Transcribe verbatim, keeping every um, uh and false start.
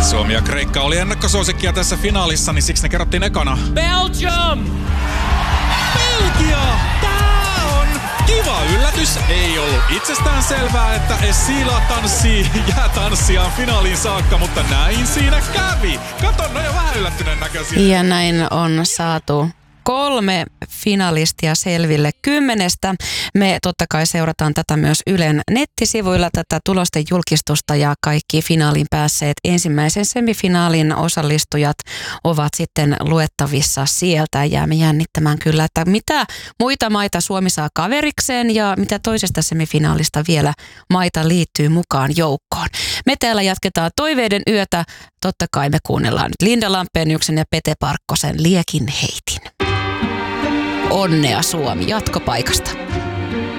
Suomi ja Kreikka oli ennakkosuosikkia tässä finaalissa, niin siksi ne kerrottiin ekana. Belgium! Belgia! Tää on kiva yllätys. Ei ollut itsestään selvää, että Esila tanssii jäätanssiaan finaaliin saakka, mutta näin siinä kävi. Kato, no jo vähän yllättyneen näköisiä. Ja näin on saatu kolme finalistia selville kymmenestä. Me totta kai seurataan tätä myös Ylen nettisivuilla, tätä tulosten julkistusta, ja kaikki finaaliin päässeet ensimmäisen semifinaalin osallistujat ovat sitten luettavissa sieltä. Jäämme jännittämään kyllä, että mitä muita maita Suomi saa kaverikseen ja mitä toisesta semifinaalista vielä maita liittyy mukaan joukkoon. Me täällä jatketaan toiveiden yötä. Totta kai me kuunnellaan nyt Linda Lampeniuksen ja Pete Parkkosen Liekin heitin. Onnea Suomi jatkopaikasta.